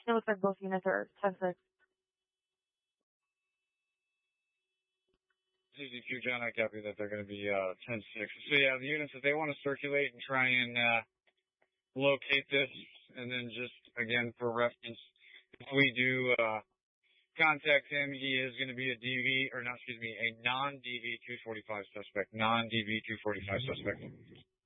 It looks like both units are 10-6. CZ2 John, I copy that they're going to be 10-6. So yeah, the units, if they want to circulate and try and locate this, and then just, again, for reference, if we do contact him, he is going to be a non-DV 245 suspect. Non-DV 245 suspect.